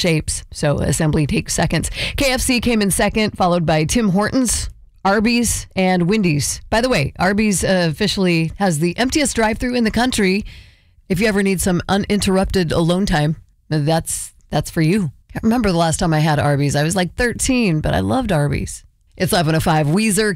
shapes. So assembly takes seconds. KFC came in second, followed by Tim Hortons, Arby's, and Wendy's. By the way, Arby's officially has the emptiest drive-thru in the country. If you ever need some uninterrupted alone time, that's for you. Can't remember the last time I had Arby's. I was like 13, but I loved Arby's. It's 11:05. Weezer